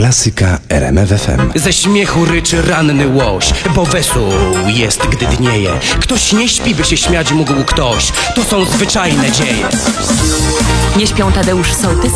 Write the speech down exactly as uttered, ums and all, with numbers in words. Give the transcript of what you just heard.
Klasyka R M F F M. Ze śmiechu ryczy ranny łoś, bo wesół jest, gdy dnieje. Ktoś nie śpi, by się śmiać mógł ktoś. To są zwyczajne dzieje. Nie śpią Tadeusz Sołtys